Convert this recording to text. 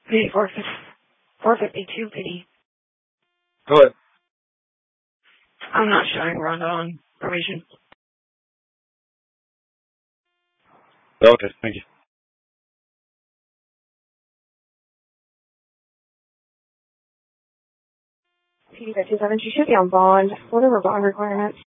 PD 452 PD. Go ahead. I'm not showing Rhonda on probation. Okay, thank you. PD 527, she should be on bond. What are her bond requirements?